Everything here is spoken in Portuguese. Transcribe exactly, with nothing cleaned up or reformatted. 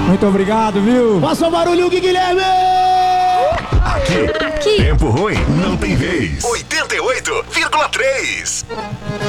Muito obrigado, viu? Faça o barulho, Gui Guilherme! Aqui, Aqui. tempo ruim não tem vez. oitenta e oito vírgula três